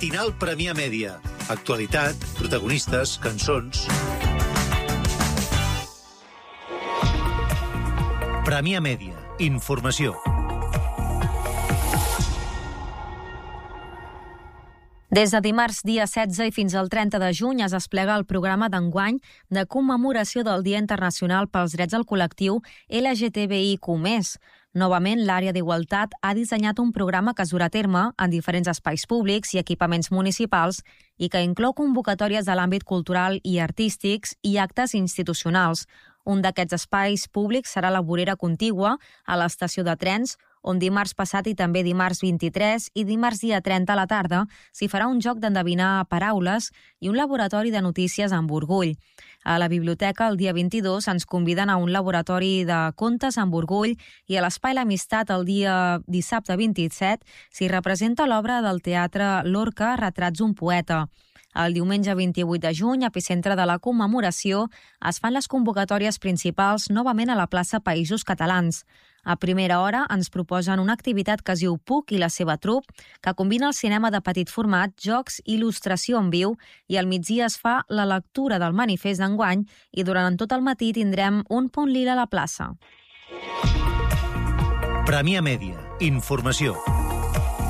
Matinal Premià Mèdia. Actualitat, protagonistes, cançons... Premià Mèdia. Informació. Des de dimarts dia 16 i fins al 30 de juny es desplega el programa d'enguany de commemoració del Dia Internacional pels Drets del Col·lectiu LGTBIQ+. Novament, l'àrea d'Igualtat ha dissenyat un programa que es durà a terme en diferents espais públics i equipaments municipals i que inclou convocatòries de l'àmbit cultural i artístics i actes institucionals. Un d'aquests espais públics serà la vorera contigua a l'estació de trens, on dimarts passat i també dimarts 23 i dimarts dia 30 a la tarda s'hi farà un joc d'endevinar paraules i un laboratori de notícies amb orgull. A la biblioteca, el dia 22, ens conviden a un laboratori de contes amb orgull i a l'Espai L'Amistat, el dia dissabte 27, s'hi representa l'obra del teatre Lorca, Retrats d'un poeta. El diumenge 28 de juny, epicentre de la commemoració, es fan les convocatòries principals novament a la plaça Països Catalans. A primera hora ens proposen una activitat que es diu Puc i la seva trup, que combina el cinema de petit format, jocs i il·lustració en viu, i al migdia es fa la lectura del manifest d'enguany i durant tot el matí tindrem un punt lila a la plaça. Premià Mèdia. Informació.